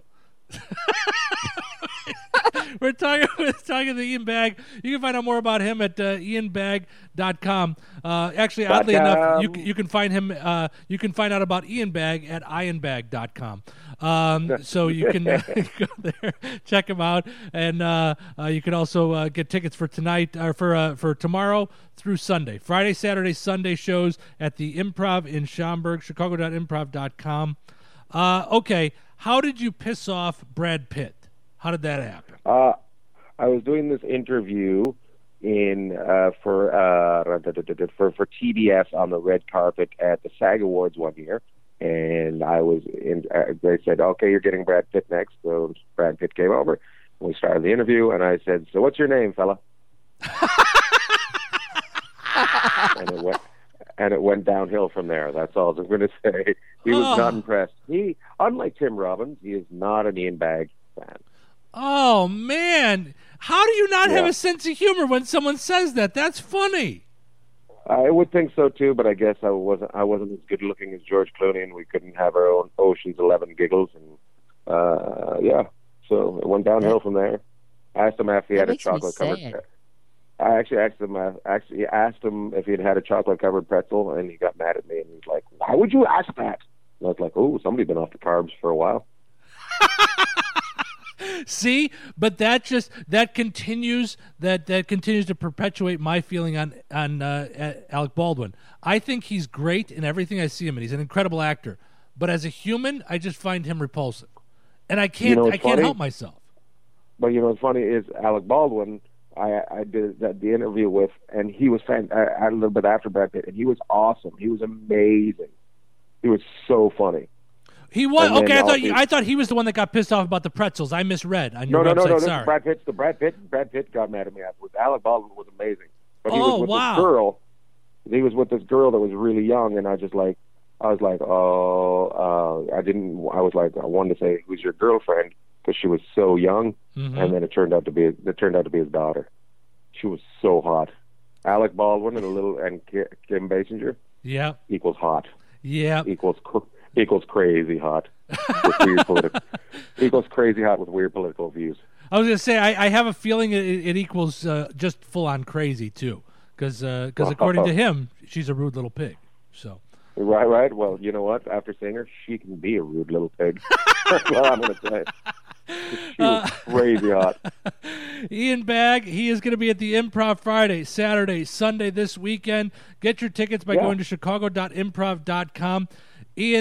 We're talking to Ian Bagg. You can find out more about him at ianbagg.com. Actually, oddly enough, you can find him. You can find out about Ian Bagg at ianbagg.com. So you can go there, check him out, and you can also get tickets for tonight or for tomorrow through Sunday, Friday, Saturday, Sunday shows at the Improv in Schaumburg, chicago.improv.com. Okay, how did you piss off Brad Pitt? How did that happen? I was doing this interview for TBS on the red carpet at the SAG Awards one year, and I was in. They said, "Okay, you're getting Brad Pitt next." So Brad Pitt came over. We started the interview, and I said, "So what's your name, fella?" and it went downhill from there. That's all I'm going to say. He was not impressed. He, unlike Tim Robbins, he is not an Ian Bagg fan. Oh man, how do you not have a sense of humor when someone says that? That's funny. I would think so too, but I guess I wasn't as good looking as George Clooney, and we couldn't have our own Ocean's 11 giggles, and so it went downhill from there. I asked him if he had a chocolate covered. I actually asked him if he had a chocolate covered pretzel, and he got mad at me, and he's like, "Why would you ask that?" And I was like, "Oh, somebody's been off the carbs for a while." See, but that continues to perpetuate my feeling on Alec Baldwin. I think he's great in everything I see him in. He's an incredible actor, but as a human, I just find him repulsive, and I can't help myself. But what's funny is Alec Baldwin. I did the interview with, and he was a little bit after Brad Pitt, and he was awesome. He was amazing. He was so funny. He was okay. I thought he was the one that got pissed off about the pretzels. I misread on your website. No. Sorry. Brad Pitt got mad at me afterwards. Alec Baldwin was amazing, but he was with this girl. He was with this girl that was really young, and I was like, I wanted to say, "Who's your girlfriend?" Because she was so young, and then it turned out to be his daughter. She was so hot. Alec Baldwin and Kim Basinger. Yeah. Equals hot. Yeah. Equals crazy hot with weird equals crazy hot with weird political views. I was going to say I have a feeling it equals just full on crazy too, because according to him, she's a rude little pig. So Right. Well, you know what? After seeing her, she can be a rude little pig. That's what I'm going to say. She was crazy hot. Ian Bagg, he is going to be at the Improv Friday, Saturday, Sunday this weekend. Get your tickets by going to chicago.improv.com. Ian,